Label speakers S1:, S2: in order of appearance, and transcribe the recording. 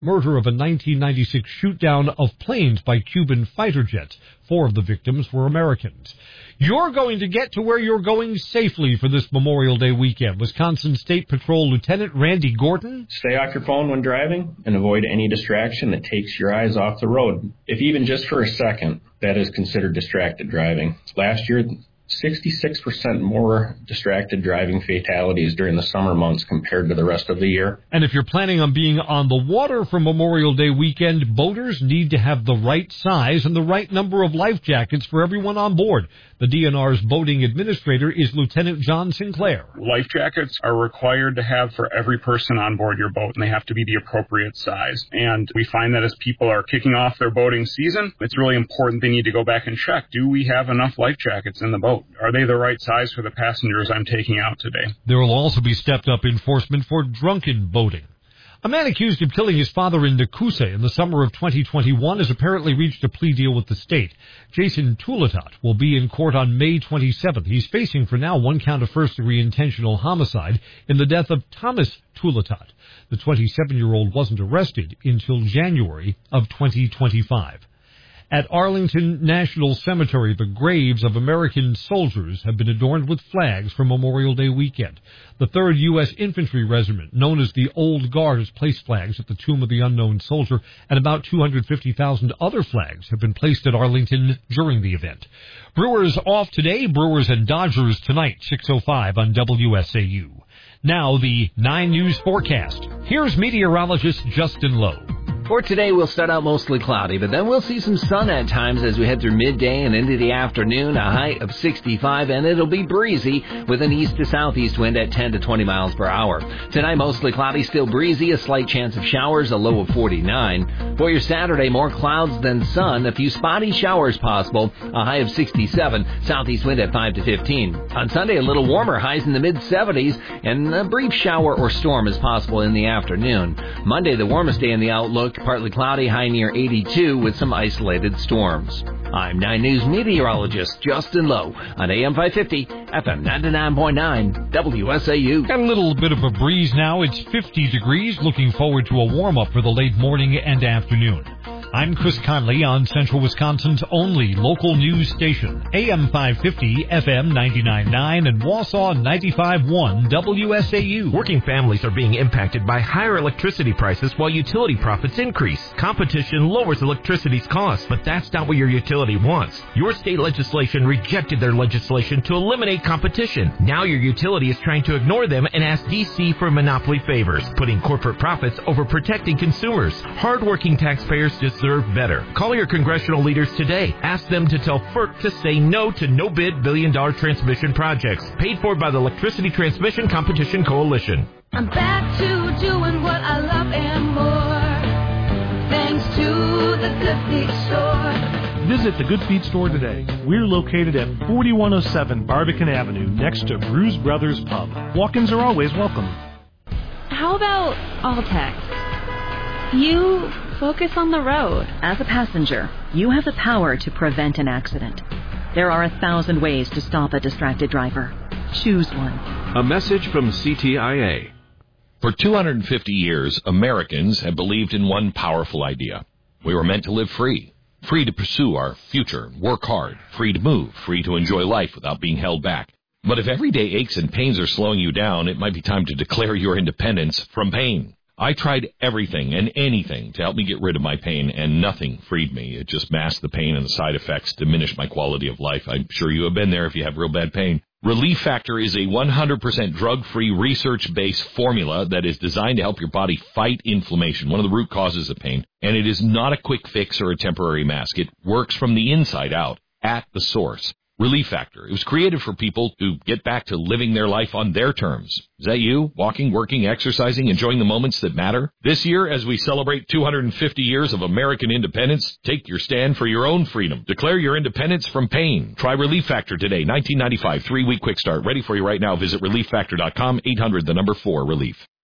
S1: Murder of a 1996 shoot-down of planes by Cuban fighter jets. 4 of the victims were Americans. You're going to get to where you're going safely for this Memorial Day weekend. Wisconsin State Patrol Lieutenant Randy Gordon.
S2: Stay off your phone when driving and avoid any distraction that takes your eyes off the road. If even just for a second, that is considered distracted driving. Last year, 66% more distracted driving fatalities during the summer months compared to the rest of the year.
S1: And if you're planning on being on the water for Memorial Day weekend, boaters need to have the right size and the right number of life jackets for everyone on board. The DNR's boating administrator is Lieutenant John Sinclair.
S3: Life jackets are required to have for every person on board your boat, and they have to be the appropriate size. And we find that as people are kicking off their boating season, it's really important they need to go back and check, do we have enough life jackets in the boat? Are they the right size for the passengers I'm taking out today?
S1: There will also be stepped-up enforcement for drunken boating. A man accused of killing his father in Nekoosa in the summer of 2021 has apparently reached a plea deal with the state. Jason Tulitot will be in court on May 27th. He's facing for now 1 count of first-degree intentional homicide in the death of Thomas Tulitot. The 27-year-old wasn't arrested until January of 2025. At Arlington National Cemetery, the graves of American soldiers have been adorned with flags for Memorial Day weekend. The 3rd U.S. Infantry Regiment, known as the Old Guard, has placed flags at the Tomb of the Unknown Soldier, and about 250,000 other flags have been placed at Arlington during the event. Brewers off today, Brewers and Dodgers tonight, 6:05 on WSAU. Now the 9 News forecast. Here's meteorologist Justin Lowe.
S4: For today, we'll start out mostly cloudy, but then we'll see some sun at times as we head through midday and into the afternoon, a high of 65, and it'll be breezy with an east to southeast wind at 10 to 20 miles per hour. Tonight, mostly cloudy, still breezy, a slight chance of showers, a low of 49. For your Saturday, more clouds than sun, a few spotty showers possible, a high of 67, southeast wind at 5 to 15. On Sunday, a little warmer, highs in the mid-70s, and a brief shower or storm is possible in the afternoon. Monday, the warmest day in the outlook, partly cloudy, high near 82 with some isolated storms. I'm 9 News meteorologist Justin Lowe on AM 550, FM 99.9, WSAU.
S1: Got a little bit of a breeze now. It's 50 degrees. Looking forward to a warm-up for the late morning and afternoon. I'm Chris Conley on Central Wisconsin's only local news station, AM 550, FM 99.9, and Wausau 95.1 WSAU.
S5: Working families are being impacted by higher electricity prices while utility profits increase. Competition lowers electricity's costs, but that's not what your utility wants. Your state legislation rejected their legislation to eliminate competition. Now your utility is trying to ignore them and ask D.C. for monopoly favors, putting corporate profits over protecting consumers. Hardworking taxpayers deserve better. Call your congressional leaders today. Ask them to tell FERC to say no to no-bid billion-dollar transmission projects paid for by the Electricity Transmission Competition Coalition.
S6: I'm back to doing what I love and more, thanks to the Good Feet Store.
S7: Visit the Good Feet Store today. We're located at 4107 Barbican Avenue, next to Bruise Brothers Pub. Walk-ins are always welcome.
S8: How about all text? You focus on the road.
S9: As a passenger, you have the power to prevent an accident. There are 1,000 ways to stop a distracted driver. Choose one.
S10: A message from CTIA. For 250 years, Americans have believed in one powerful idea. We were meant to live free. Free to pursue our future, work hard, free to move, free to enjoy life without being held back. But if everyday aches and pains are slowing you down, it might be time to declare your independence from pain. I tried everything and anything to help me get rid of my pain, and nothing freed me. It just masked the pain, and the side effects diminished my quality of life. I'm sure you have been there if you have real bad pain. Relief Factor is a 100% drug-free, research-based formula that is designed to help your body fight inflammation, one of the root causes of pain. And it is not a quick fix or a temporary mask. It works from the inside out, at the source. Relief Factor. It was created for people to get back to living their life on their terms. Is that you? Walking, working, exercising, enjoying the moments that matter? This year, as we celebrate 250 years of American independence, take your stand for your own freedom. Declare your independence from pain. Try Relief Factor today. $19.95, 3-week quick start. Ready for you right now. Visit ReliefFactor.com, 800, the number 4, relief.